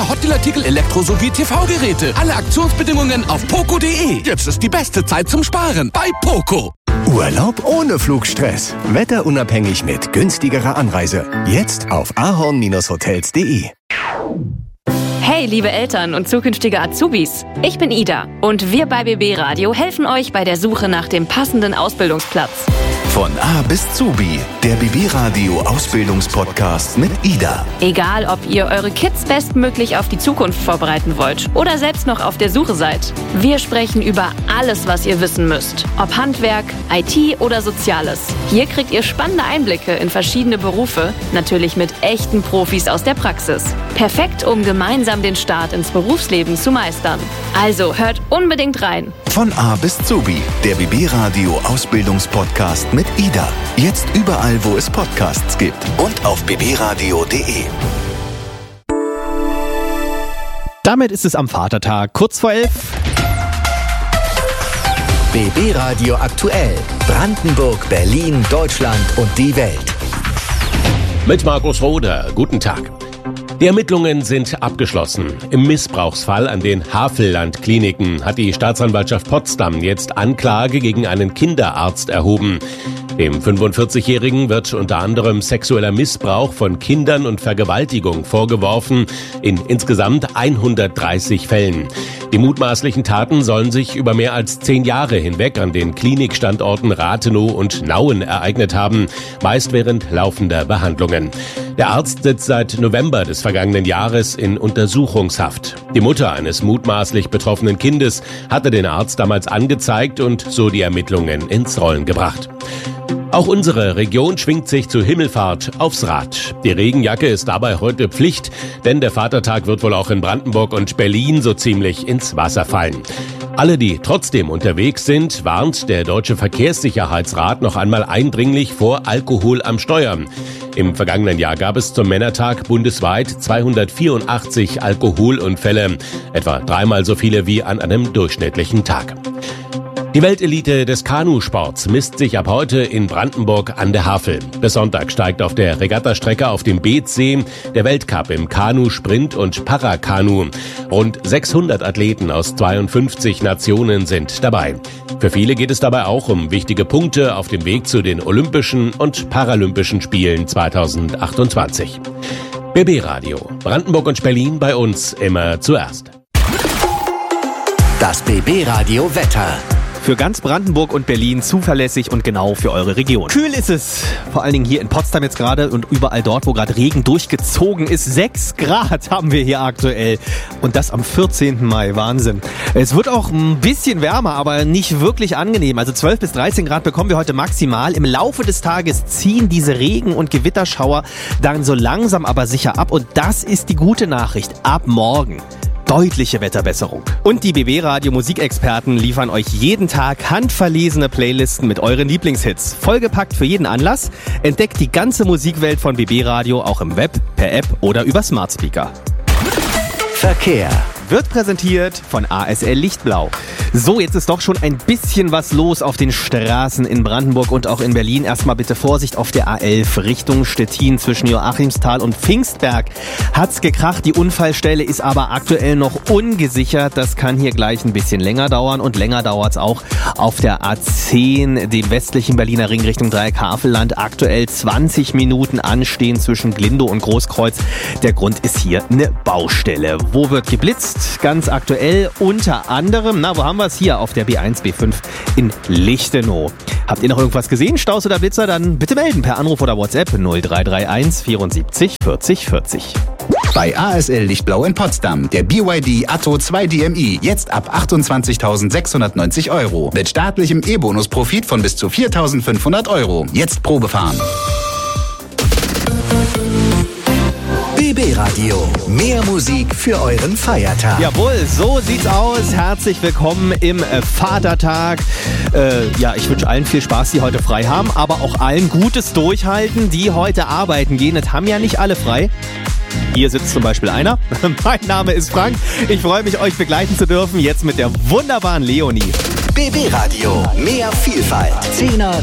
Hotdeal-Artikel, Elektro- sowie TV-Geräte. Alle Aktionsbedingungen auf poco.de. Jetzt ist die beste Zeit zum Sparen bei Poco. Urlaub ohne Flugstress. Wetterunabhängig mit günstigerer Anreise. Jetzt auf ahorn-hotels.de. Hey, liebe Eltern und zukünftige Azubis. Ich bin Ida und wir bei BB Radio helfen euch bei der Suche nach dem passenden Ausbildungsplatz. Von A bis Zubi, der BB Radio Ausbildungspodcast mit Ida. Egal, ob ihr eure Kids bestmöglich auf die Zukunft vorbereiten wollt oder selbst noch auf der Suche seid. Wir sprechen über alles, was ihr wissen müsst. Ob Handwerk, IT oder Soziales. Hier kriegt ihr spannende Einblicke in verschiedene Berufe, natürlich mit echten Profis aus der Praxis. Perfekt, um gemeinsam den Start ins Berufsleben zu meistern. Also hört unbedingt rein. Von A bis Zubi, der BB Radio Ausbildungspodcast mit Ida. Jetzt überall, wo es Podcasts gibt und auf bbradio.de. Damit ist es am Vatertag, kurz vor 11. BB Radio aktuell. Brandenburg, Berlin, Deutschland und die Welt. Mit Markus Roder. Guten Tag. Die Ermittlungen sind abgeschlossen. Im Missbrauchsfall an den Havelland-Kliniken hat die Staatsanwaltschaft Potsdam jetzt Anklage gegen einen Kinderarzt erhoben. Dem 45-Jährigen wird unter anderem sexueller Missbrauch von Kindern und Vergewaltigung vorgeworfen, in insgesamt 130 Fällen. Die mutmaßlichen Taten sollen sich über mehr als 10 Jahre hinweg an den Klinikstandorten Rathenow und Nauen ereignet haben, meist während laufender Behandlungen. Der Arzt sitzt seit November des vergangenen Jahres in Untersuchungshaft. Die Mutter eines mutmaßlich betroffenen Kindes hatte den Arzt damals angezeigt und so die Ermittlungen ins Rollen gebracht. Auch unsere Region schwingt sich zu Himmelfahrt aufs Rad. Die Regenjacke ist dabei heute Pflicht, denn der Vatertag wird wohl auch in Brandenburg und Berlin so ziemlich ins Wasser fallen. Alle, die trotzdem unterwegs sind, warnt der Deutsche Verkehrssicherheitsrat noch einmal eindringlich vor Alkohol am Steuer. Im vergangenen Jahr gab es zum Männertag bundesweit 284 Alkoholunfälle, etwa 3-mal so viele wie an einem durchschnittlichen Tag. Die Weltelite des Kanusports misst sich ab heute in Brandenburg an der Havel. Bis Sonntag steigt auf der Regattastrecke auf dem Beetzsee der Weltcup im Kanu, Sprint und Parakanu. Rund 600 Athleten aus 52 Nationen sind dabei. Für viele geht es dabei auch um wichtige Punkte auf dem Weg zu den Olympischen und Paralympischen Spielen 2028. BB Radio, Brandenburg und Berlin, bei uns immer zuerst. Das BB Radio Wetter. Für ganz Brandenburg und Berlin zuverlässig und genau für eure Region. Kühl ist es, vor allen Dingen hier in Potsdam jetzt gerade und überall dort, wo gerade Regen durchgezogen ist. 6 Grad haben wir hier aktuell und das am 14. Mai. Wahnsinn. Es wird auch ein bisschen wärmer, aber nicht wirklich angenehm. Also 12 bis 13 Grad bekommen wir heute maximal. Im Laufe des Tages ziehen diese Regen- und Gewitterschauer dann so langsam aber sicher ab und das ist die gute Nachricht. Ab morgen deutliche Wetterbesserung. Und die BB Radio Musikexperten liefern euch jeden Tag handverlesene Playlisten mit euren Lieblingshits. Vollgepackt für jeden Anlass. Entdeckt die ganze Musikwelt von BB Radio auch im Web, per App oder über Smart Speaker. Verkehr. Wird präsentiert von ASL Lichtblau. So, jetzt ist doch schon ein bisschen was los auf den Straßen in Brandenburg und auch in Berlin. Erstmal bitte Vorsicht auf der A11 Richtung Stettin zwischen Joachimsthal und Pfingstberg. Hat's gekracht, die Unfallstelle ist aber aktuell noch ungesichert. Das kann hier gleich ein bisschen länger dauern und länger dauert's auch auf der A10, dem westlichen Berliner Ring Richtung Dreieck Havelland. Aktuell 20 Minuten anstehen zwischen Glindow und Großkreuz. Der Grund ist hier eine Baustelle. Wo wird geblitzt? Ganz aktuell unter anderem, wo haben wir es hier auf der B1, B5 in Lichtenau. Habt ihr noch irgendwas gesehen, Staus oder Blitzer? Dann bitte melden per Anruf oder WhatsApp 0331 74 40 40. Bei ASL Lichtblau in Potsdam, der BYD Atto 2 DMI, jetzt ab 28.690 €. Mit staatlichem E-Bonus-Profit von bis zu 4.500 €. Jetzt Probefahren. BB Radio. Mehr Musik für euren Feiertag. Jawohl, so sieht's aus. Herzlich willkommen im Vatertag. Ich wünsche allen viel Spaß, die heute frei haben, aber auch allen gutes Durchhalten, die heute arbeiten gehen. Das haben ja nicht alle frei. Hier sitzt zum Beispiel einer. Mein Name ist Frank. Ich freue mich, euch begleiten zu dürfen. Jetzt mit der wunderbaren Leonie. BB Radio. Mehr Vielfalt. 10er